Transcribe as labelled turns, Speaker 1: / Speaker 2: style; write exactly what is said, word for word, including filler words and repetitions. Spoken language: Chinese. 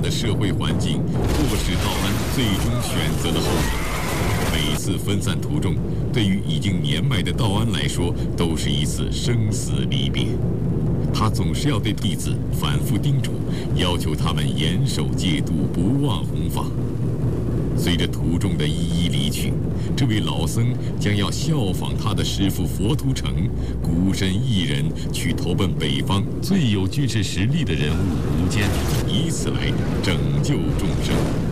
Speaker 1: 的社会环境迫使道安最终选择了后者。每次分散途中，对于已经年迈的道安来说，都是一次生死离别。他总是要对弟子反复叮嘱，要求他们严守戒度，不忘弘法。随着途众的一一离去，这位老僧将要效仿他的师父佛图澄，孤身一人去投奔北方最有军事实力的人物苻坚，以此来拯救众生。